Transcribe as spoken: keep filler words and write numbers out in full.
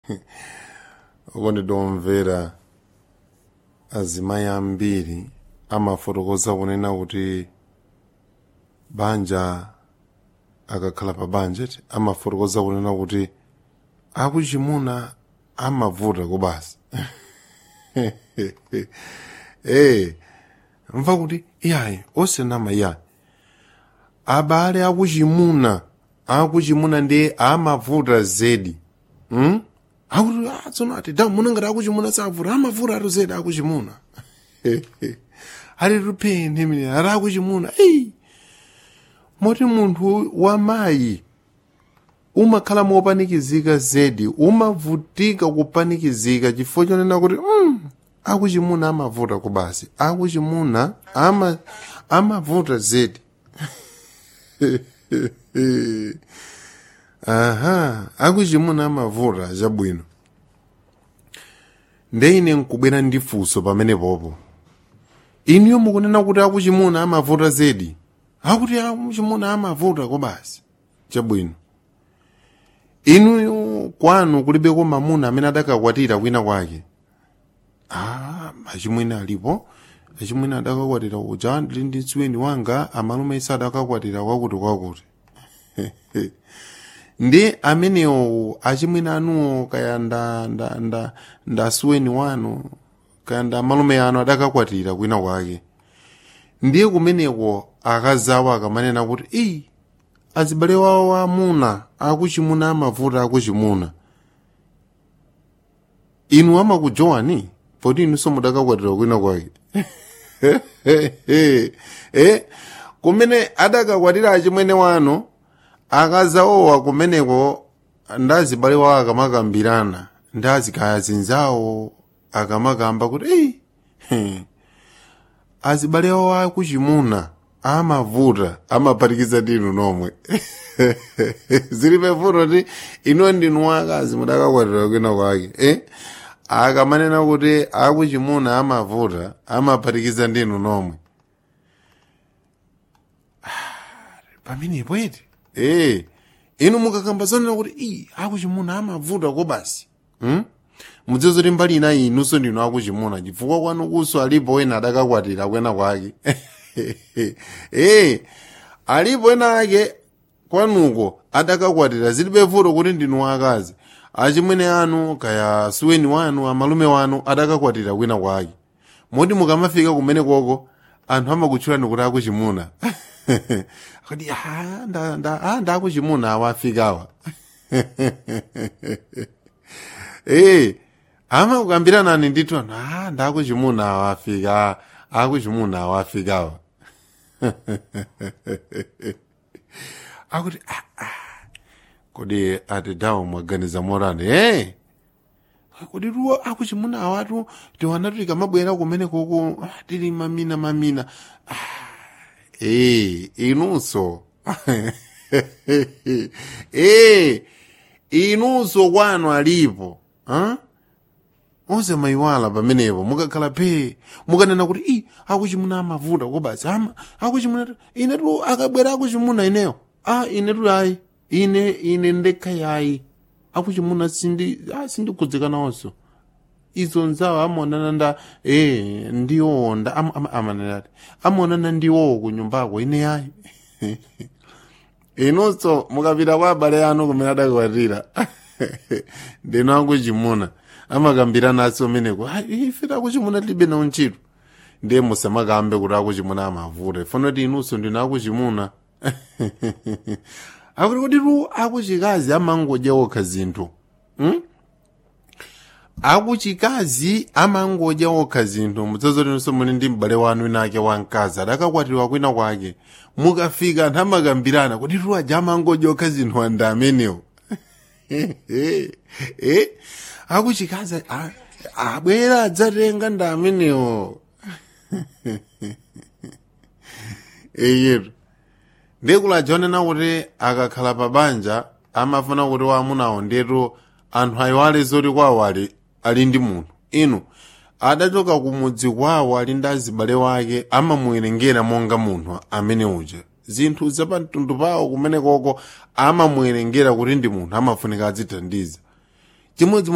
ukondidomvera azimayi ambiri amafotokoza kunena kuti banja akakhala pa banja amafotokoza kunena kuti akuchimuna amavuta kubasa. Eh, mva kuti iyayi osenama iyayi abale akuchimuna akuchimuna ndi amavuta zedi. Hmm? Akuti atsono ati da munangati akuchimuna savuta amavuta atu zedi akuchimuna. Ali rupeni mine ara akuchimuna. Eh. Moti munthu wa mayi umakhala mopanikizika zedi, umavutika kupanikizika chifukwa chonena kuti mm, akuchimuna amavuta kubasi, akuchimuna ama amavuta zedi. Aha, akuchimuna amavuta chabwino. Ndeine nkubwera ndi funso pamene popo. Iniyo mukunena kuti akuchimuna amavuta zedi. Akuti akuchimuna amavuta kubasi. Chabwino. Inu kwanu kulibeko mamuna amene adakakwatira kwina kwake. Ah, achimwene alipo. Achimwene adakakwatira uja ndili ndi tsiweni wanga amalume isa adakakwatira kwakuti kwakuti. Ndi amenewo achimwene anuwo kaya nda nda nda nda suweni wanu kaya nda amalume anu adakakwatira kwina kwake. Ndiye kumeneko akazawa akamanena kuti "Ii, azibale wawo amuna akuchimuna amavuta akuchimuna." Inu amakujowani poti inu somudakakwatira kwina kwake. Eh, kumene adakakwatira achimwene wanu akazawowa kumeneko ndazibale wawo akamakambirana ndazikaya zinzawo akamakamba kuti "Eh, azibale wawo akuchimuna amavuta amapatikiza ndinu nomwe." Zilipe vuto ti ino ndinu wakazi mudakakwatira kwina kwake. Eh? Akamanena kuti akuchimuna amavuta amapatikiza ndinu nomwe. Pamene pwete. Eh, inu mukakamba zonena kuti "Ii, akuchimuna amavuta kobasi." Hmm? Mudzizo ti mbali ina inunso ndinu akuchimuna chifukwa kwanu kuso alipo wena adakakwatira kwena kwake. Eh, alipo wena ake kwanuko adakakwatira zilibe vuto kuti ndinu wakazi. Achimwene anu kaya suweni wanu amalume wanu adakakwatira kwina kwake. Moti mukamafika kumene koko anthu amakutchulani kuti akuchimuna. Kuti ah nda nda ah nda akuchimuna awafikawa. Eh, ama kukambirana nani ndithu ah nda akuchimuna awafika akuchimuna awafikawa. Akuti ah ah kodi atidawo mwaganiza morani eh kodi ruwa akuchimuna awatu tiwanatu tikamabwera kumene koko tili mamina mamina. Ah, eh inunso. Eh, inunso kwanu alipo. Ha? Onse maiwala pamenepo mukakhala phe mukanena kuti "Ii, akuchimuna amavuta kobasi ama akuchimuna inetu akabwera akuchimuna ineyo ah inetu ayi ine ine ndekha yayi akuchimuna sindi ah sindikudzikana onso izo nzawo amonana nda eh ndiwo nda amanana amonana ndiwo kunyumbako ine yayi." Inonso mukapita kwa abale anu kumene adakwatira ndinu akuchimuna amakambirana aso meneko ife akuchimuna tilibe nawo ntchito. Ndiye musamakambe kuti akuchimuna amavuta funa kuti inunso ndinu akuchimuna. Akuti kuti ru akuchikazi amangodya okha zinthu. Hmm? Akuchikazi amangodya okha zinthu mudzozo linso muli ndi m'bale wanu inake wamkazi adakakwatiwa kwina kwake mukafika anthu amakambirana kuti ru aja amangodya okha zinthu anda amenewo. Eh, akuchikazi abwera adzatenga nda amenewo. Eyetu ndikula jonena kuti akakhala pabanja amafuna kuti wamunawo ndetu anthu ayiwale zoti kwawo ali ali ndi munthu. Inu adachoka kumudzi kwawo ali ndi azibale wake amamuwerengera monga munthu amene uja. Zinthu zapamtundu pawo kumene koko amamuwerengera kuti ndi munthu amafunika adzithandiza. Chimodzi